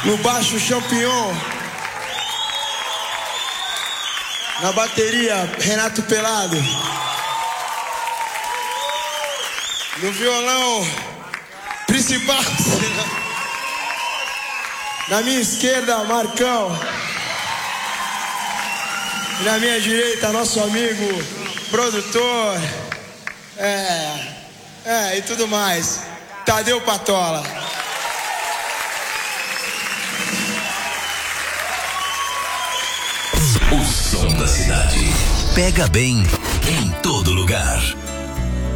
No baixo, Champignon. Na bateria, Renato Pelado. No violão, principal. Na minha esquerda, Marcão. E na minha direita, nosso amigo, produtor. E tudo mais. Tadeu Patola. O som da cidade. Pega bem em todo lugar.